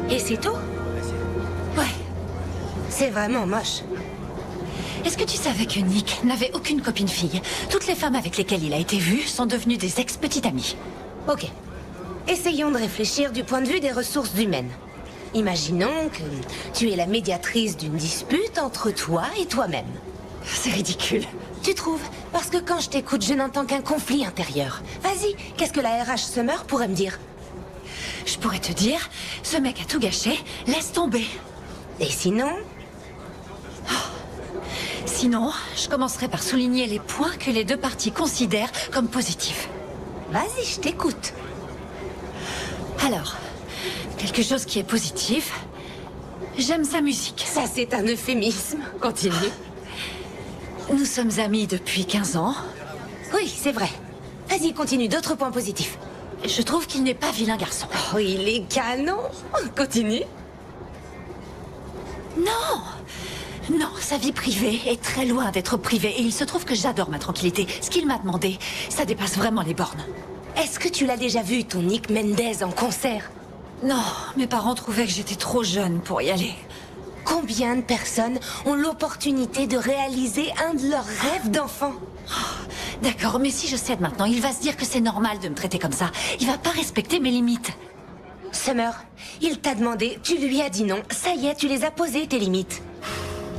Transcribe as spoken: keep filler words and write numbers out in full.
Et c'est tout? Ouais. C'est vraiment moche. Est-ce que tu savais que Nick n'avait aucune copine fille? Toutes les femmes avec lesquelles il a été vu sont devenues des ex-petites amies. Ok. Essayons de réfléchir du point de vue des ressources humaines. Imaginons que tu es la médiatrice d'une dispute entre toi et toi-même. C'est ridicule. Tu trouves? Parce que quand je t'écoute, je n'entends qu'un conflit intérieur. Vas-y, qu'est-ce que la R H Summer pourrait me dire? Je pourrais te dire, ce mec a tout gâché, laisse tomber. Et sinon? Sinon, je commencerai par souligner les points que les deux parties considèrent comme positifs. Vas-y, je t'écoute. Alors, quelque chose qui est positif, j'aime sa musique. Ça, c'est un euphémisme. Continue. Nous sommes amis depuis quinze ans. Oui, c'est vrai. Vas-y, continue, d'autres points positifs. Je trouve qu'il n'est pas vilain garçon. Oh, il est canon. Continue. Non! Non, sa vie privée est très loin d'être privée et il se trouve que j'adore ma tranquillité. Ce qu'il m'a demandé, ça dépasse vraiment les bornes. Est-ce que tu l'as déjà vu, ton Nick Mendez, en concert? Non, mes parents trouvaient que j'étais trop jeune pour y aller. Combien de personnes ont l'opportunité de réaliser un de leurs rêves d'enfant? Oh, d'accord, mais si je cède maintenant, il va se dire que c'est normal de me traiter comme ça. Il va pas respecter mes limites. Summer, il t'a demandé, tu lui as dit non. Ça y est, tu les as posées, tes limites.